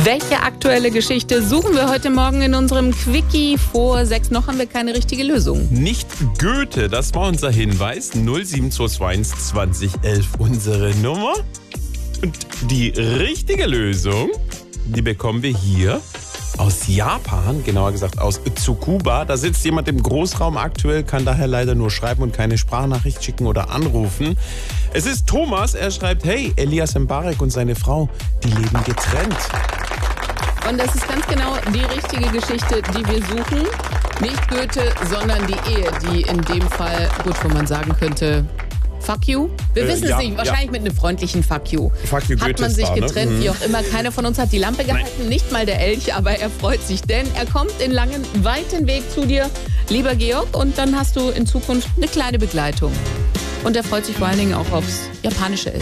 Welche aktuelle Geschichte suchen wir heute Morgen in unserem Quickie? Vor 6 noch haben wir keine richtige Lösung. Nicht Goethe, das war unser Hinweis. 07221 2011 unsere Nummer. Und die richtige Lösung, die bekommen wir hier aus Japan, genauer gesagt aus Tsukuba. Da sitzt jemand im Großraum aktuell, kann daher leider nur schreiben und keine Sprachnachricht schicken oder anrufen. Es ist Thomas, er schreibt, hey, Elias Mbarek und seine Frau, die leben getrennt. Und das ist ganz genau die richtige Geschichte, die wir suchen. Nicht Goethe, sondern die Ehe, die in dem Fall, gut, wo man sagen könnte, fuck you? Wir wissen es nicht, wahrscheinlich mit einem freundlichen fuck you. Fuck you, hat man sich getrennt, ne? wie auch immer. Keiner von uns hat die Lampe gehalten, nicht mal der Elch, aber er freut sich, denn er kommt in langen, weiten Weg zu dir, lieber Georg, und dann hast du in Zukunft eine kleine Begleitung. Und er freut sich vor allen Dingen auch aufs Japanische Essen.